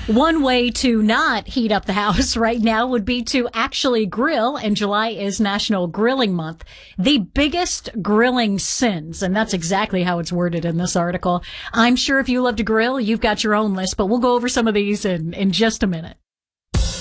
One way to not heat up the house right now would be to actually grill, and July is National Grilling Month. The biggest grilling sins, and that's exactly how it's worded in this article. I'm sure if you love to grill, you've got your own list, but we'll go over some of these in just a minute.